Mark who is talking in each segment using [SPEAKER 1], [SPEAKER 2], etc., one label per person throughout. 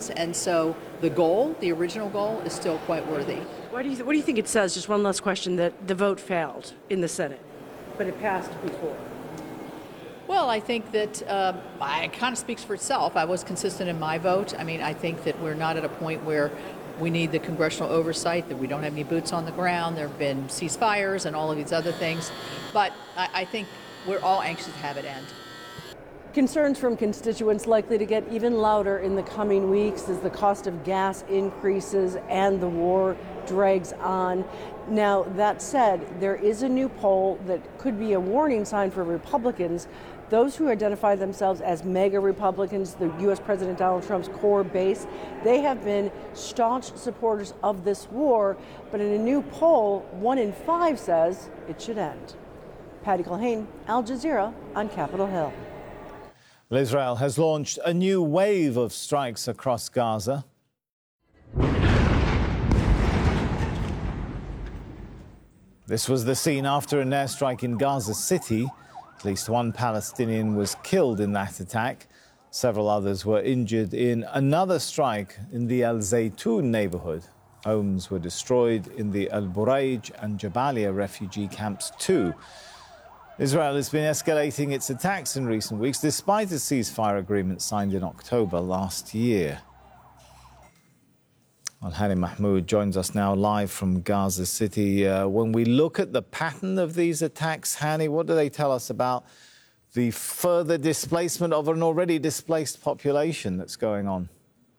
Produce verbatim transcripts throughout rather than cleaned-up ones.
[SPEAKER 1] Republicans. And so the goal, the original goal, is still quite worthy.
[SPEAKER 2] Why do you, what do you think it says, just one last question, that the vote failed in the Senate, but it passed before?
[SPEAKER 1] Well, I think that uh, it kind of speaks for itself. I was consistent in my vote. I mean, I think that we're not at a point where we need the congressional oversight, that we don't have any boots on the ground. There have been ceasefires and all of these other things. But I, I think we're all anxious to have it end.
[SPEAKER 2] Concerns from constituents likely to get even louder in the coming weeks as the cost of gas increases and the war drags on. Now, that said, there is a new poll that could be a warning sign for Republicans. Those who identify themselves as MAGA Republicans, the U S President Donald Trump's core base, they have been staunch supporters of this war. But in a new poll, one in five says it should end. Patty Culhane, Al Jazeera on Capitol Hill.
[SPEAKER 3] Well, Israel has launched a new wave of strikes across Gaza. This was the scene after an airstrike in Gaza City. At least one Palestinian was killed in that attack. Several others were injured in another strike in the Al Zaytun neighborhood. Homes were destroyed in the Al Buraij and Jabalia refugee camps too. Israel has been escalating its attacks in recent weeks, despite a ceasefire agreement signed in October last year. Well, Hani Mahmoud joins us now live from Gaza City. Uh, when we look at the pattern of these attacks, Hani, what do they tell us about the further displacement of an already displaced population that's going on?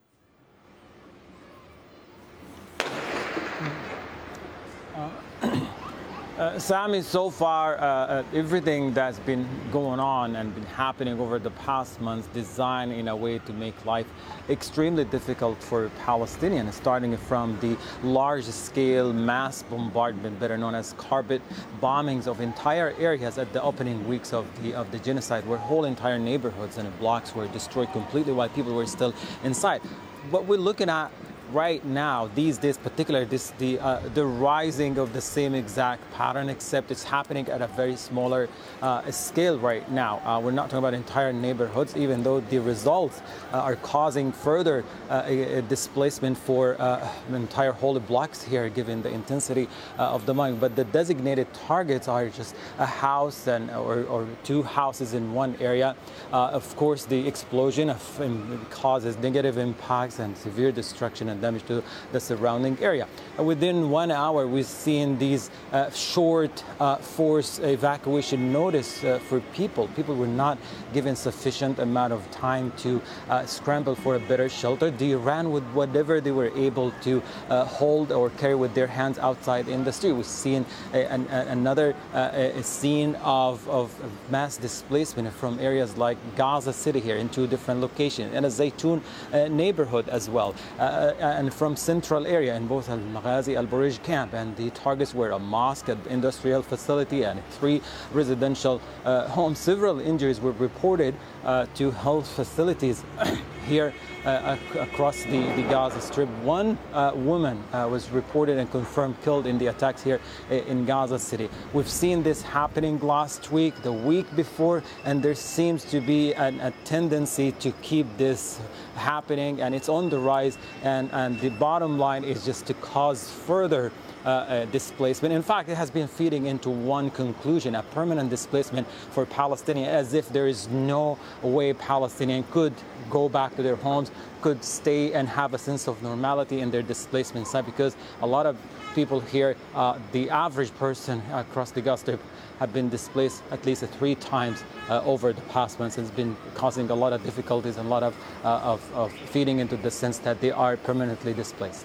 [SPEAKER 4] Uh, Sami, so far, uh, uh, everything that's been going on and been happening over the past months designed in a way to make life extremely difficult for Palestinians, starting from the large-scale mass bombardment, better known as carpet bombings of entire areas at the opening weeks of the of the genocide, where whole entire neighborhoods and blocks were destroyed completely while people were still inside. What we're looking at right now, these days, particularly this, the uh, the rising of the same exact pattern, except it's happening at a very smaller uh, scale right now. Uh, we're not talking about entire neighborhoods, even though the results uh, are causing further uh, a, a displacement for uh, entire whole blocks here, given the intensity uh, of the bombing. But the designated targets are just a house and or, or two houses in one area. Uh, of course, the explosion of, um, causes negative impacts and severe destruction and damage to the surrounding area. Uh, within one hour, we've seen these uh, short uh, force evacuation notice uh, for people. People were not given sufficient amount of time to uh, scramble for a better shelter. They ran with whatever they were able to uh, hold or carry with their hands outside in the street. We've seen a, an, a, another uh, a scene of, of mass displacement from areas like Gaza City here in two different locations, and a Zaytun uh, neighborhood as well. Uh, and from central area in both Al Maghazi, Al Buraij camp, and the targets were a mosque, an industrial facility, and three residential uh, homes. Several injuries were reported uh, to health facilities here uh, ac across the, the Gaza Strip. One uh, woman uh, was reported and confirmed killed in the attacks here in Gaza City. We've seen this happening last week, the week before, and there seems to be an, a tendency to keep this happening, and it's on the rise, and, and the bottom line is just to cause further Uh, uh, displacement. In fact, it has been feeding into one conclusion, a permanent displacement for Palestinians, as if there is no way Palestinians could go back to their homes, could stay and have a sense of normality in their displacement site, because a lot of people here, uh, the average person across the Gaza Strip, have been displaced at least three times uh, over the past months. It's been causing a lot of difficulties and a lot of, uh, of, of feeding into the sense that they are permanently displaced.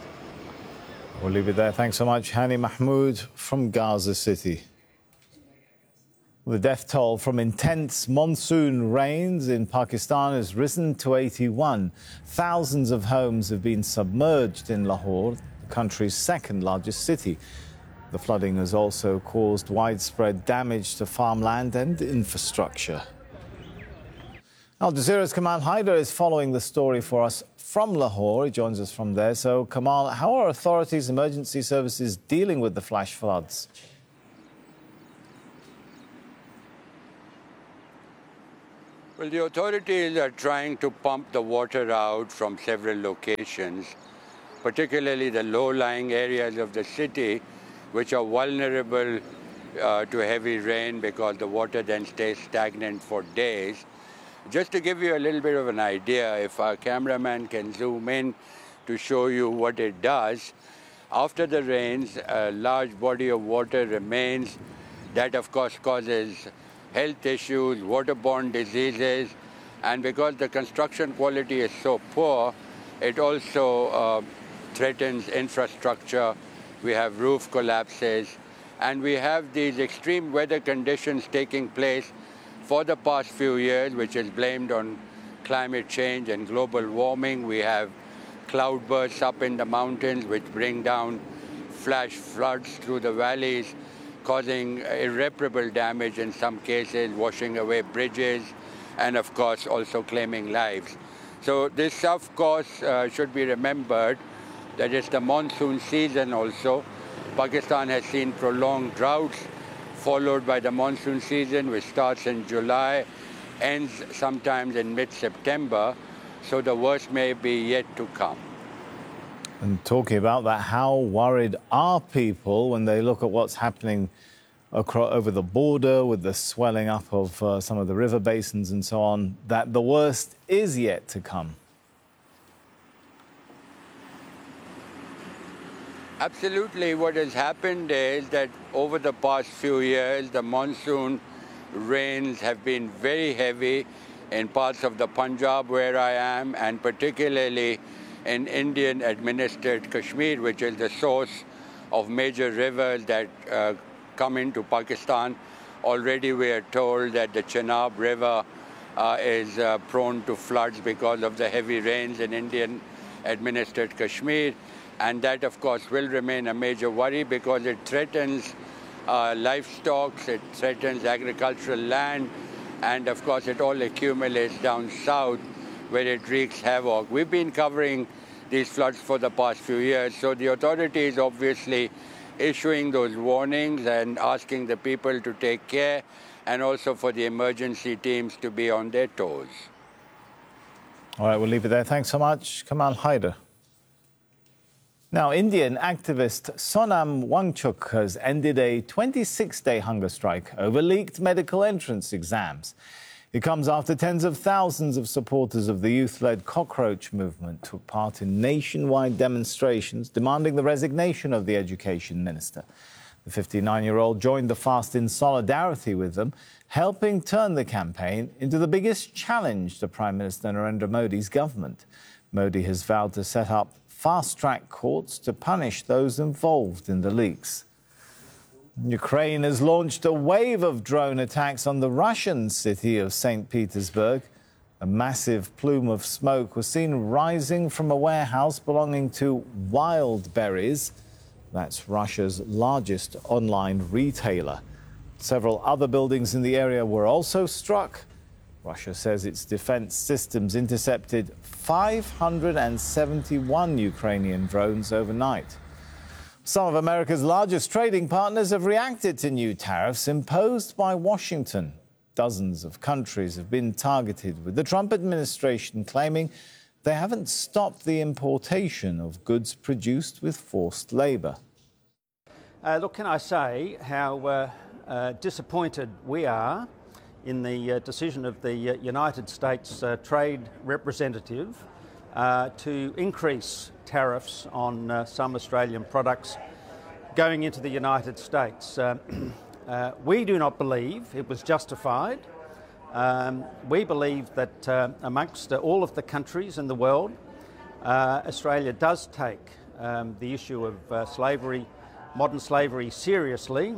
[SPEAKER 3] We'll leave it there. Thanks so much, Hani Mahmoud from Gaza City. The death toll from intense monsoon rains in Pakistan has risen to eighty-one. Thousands of homes have been submerged in Lahore, the country's second largest city. The flooding has also caused widespread damage to farmland and infrastructure. Al Jazeera's Kamal Haider is following the story for us from Lahore. He joins us from there. So, Kamal, how are authorities, emergency services dealing with the flash floods?
[SPEAKER 5] Well, the authorities are trying to pump the water out from several locations, particularly the low-lying areas of the city, which are vulnerable uh, to heavy rain because the water then stays stagnant for days. Just to give you a little bit of an idea, if our cameraman can zoom in to show you what it does, after the rains, a large body of water remains. That, of course, causes health issues, waterborne diseases, and because the construction quality is so poor, it also uh, threatens infrastructure. We have roof collapses, and we have these extreme weather conditions taking place for the past few years, which is blamed on climate change and global warming. We have cloudbursts up in the mountains, which bring down flash floods through the valleys, causing irreparable damage in some cases, washing away bridges, and of course also claiming lives. So this, of course, uh, should be remembered that it's the monsoon season also. Pakistan has seen prolonged droughts, followed by the monsoon season, which starts in July, ends sometimes in mid-September, so the worst may be yet to come.
[SPEAKER 3] And talking about that, how worried are people when they look at what's happening across, over the border with the swelling up of uh, some of the river basins and so on, that the worst is yet to come?
[SPEAKER 5] Absolutely. What has happened is that over the past few years, the monsoon rains have been very heavy in parts of the Punjab where I am, and particularly in Indian-administered Kashmir, which is the source of major rivers that uh, come into Pakistan. Already we are told that the Chenab River uh, is uh, prone to floods because of the heavy rains in Indian-administered Kashmir. And that, of course, will remain a major worry because it threatens uh, livestock, it threatens agricultural land, and, of course, it all accumulates down south where it wreaks havoc. We've been covering these floods for the past few years, so the authorities obviously issuing those warnings and asking the people to take care, and also for the emergency teams to be on their toes.
[SPEAKER 3] All right, we'll leave it there. Thanks so much, Kamal Haider. Now, Indian activist Sonam Wangchuk has ended a twenty-six day hunger strike over leaked medical entrance exams. It comes after tens of thousands of supporters of the youth-led Cockroach movement took part in nationwide demonstrations demanding the resignation of the education minister. The fifty-nine-year-old joined the fast in solidarity with them, helping turn the campaign into the biggest challenge to Prime Minister Narendra Modi's government. Modi has vowed to set up fast-track courts to punish those involved in the leaks. Ukraine has launched a wave of drone attacks on the Russian city of Saint Petersburg. A massive plume of smoke was seen rising from a warehouse belonging to Wildberries. That's Russia's largest online retailer. Several other buildings in the area were also struck. Russia says its defense systems intercepted five hundred seventy-one Ukrainian drones overnight. Some of America's largest trading partners have reacted to new tariffs imposed by Washington. Dozens of countries have been targeted, with the Trump administration claiming they haven't stopped the importation of goods produced with forced labor.
[SPEAKER 6] Uh, look, can I say how uh, uh, disappointed we are in the uh, decision of the uh, United States uh, Trade Representative uh, to increase tariffs on uh, some Australian products going into the United States. Uh, uh, we do not believe it was justified. Um, we believe that uh, amongst uh, all of the countries in the world, uh, Australia does take um, the issue of uh, slavery, modern slavery, seriously.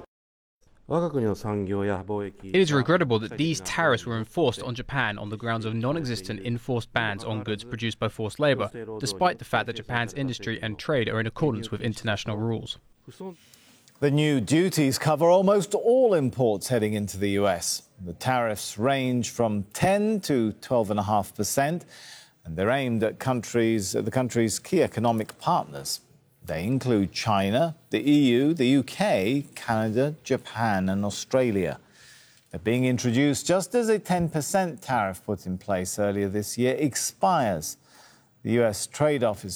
[SPEAKER 7] It is regrettable that these tariffs were enforced on Japan on the grounds of non-existent enforced bans on goods produced by forced labor, despite the fact that Japan's industry and trade are in accordance with international rules.
[SPEAKER 3] The new duties cover almost all imports heading into the U S. The tariffs range from ten to twelve point five percent, and they're aimed at countries, the country's key economic partners. They include China, the E U, the U K, Canada, Japan and Australia. They're being introduced just as a ten percent tariff put in place earlier this year expires. The U S Trade Office